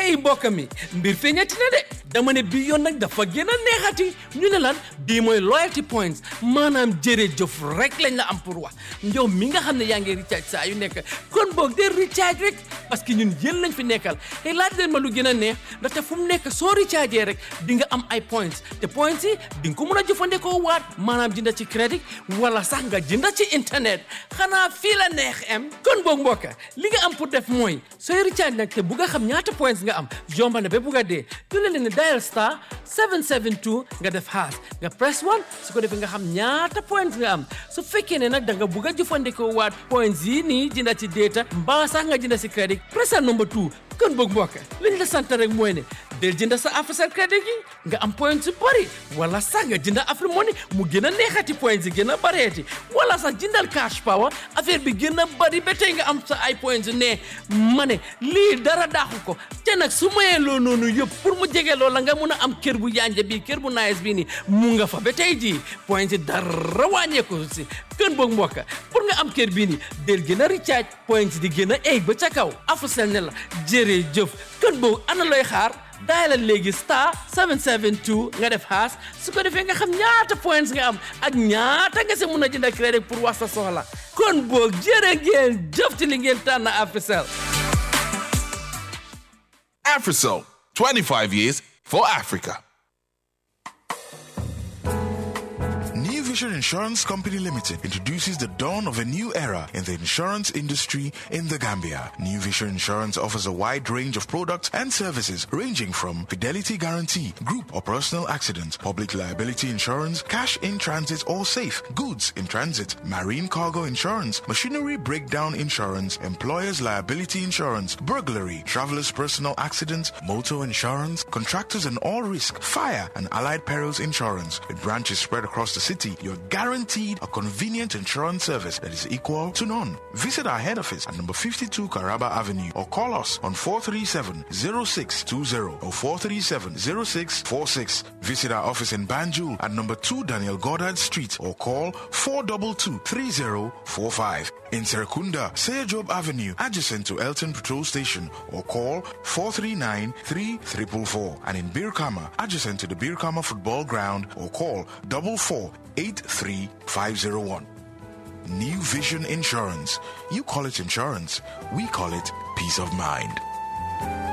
hey mbokk mi mbir feeñati na de dama ne bii yoon nag dafa gën a neexati ñu ne lan bii mooy loyalty points maanaam jërëjëf rek lañ la am pour wax yow mi nga xam ne yaa ngi recharge saa yu nekk kon boog de recharge rek parce que ñun yéen lañ fi nekkal te laaj leen ma lu gën a neex ndaxte fu mu nekk soo recharge rek di nga am ay points te points yi di nga ko mën a jëfandikoo waat maanaam jënda ci crédit wala sax nga jënda ci internet xanaa fii la neex am kon boog mbokk li nga am pour def mooy sooy recharge nag te bu nga xam ñaata points nga am yomba na ba bu nga dee tu leen dial star 772 nga def hash nga press 1 su ko defee nga xam ñaata points nga am su fekkee ne nag da nga bugg a jëfandikoo waat points yi nii jënda ci data mbaa sax nga jënda ci crédit pressal number 2 kon boog mbokk liñ la sant rek mooy ne del jënda sa Africell crédit gi nga am points yu bari wala sax nga jënda Afrimoney mu gën a neexati points yi gën a bareeti wala sax jëndal cash power affaire bi gën a bari ba tey nga am sa ay points ne ma ne lii dara daaxu ko te nag su mayee loo noonu yëpp pour mu jege loola nga mun a am kër bu yanja bi kër bu nice bi ni mu nga fa ba tey jii points yi dara wàññeeku si kon boog mbokk pour nga am kër bii ni del gën a recharge points di gën a egg ba ca kaw Africell ne la jërëjëf kon boog ana looy xaar dial léegi star 772 nga def hash su ko defee nga xam ñaata points nga am ak ñaata nga si mun a jënd crédit pour wax sa soxla kon boog jërë ngeen jëf ci li ngeen tànn Africell. Africell, 25 years for Africa. New Vision Insurance Company Limited introduces the dawn of a new era in the insurance industry in the Gambia. New Vision Insurance offers a wide range of products and services ranging from fidelity guarantee, group or personal accident, public liability insurance, cash in transit or safe, goods in transit, marine cargo insurance, machinery breakdown insurance, employer's liability insurance, burglary, traveler's personal accident, motor insurance, contractors and all risk, fire and allied perils insurance. With branches spread across the city, you're guaranteed a convenient insurance service that is equal to none. Visit our head office at number 52 Caraba Avenue or call us on 437-0620 or 437-0646. Visit our office in Banjul at number 2 Daniel Goddard Street or call 422-3045. In Serekunda, Seyajob Avenue, adjacent to Elton Patrol Station or call 439-3444. And in Birkama, adjacent to the Birkama Football Ground or call 4483501. New Vision Insurance. You call it insurance, we call it peace of mind.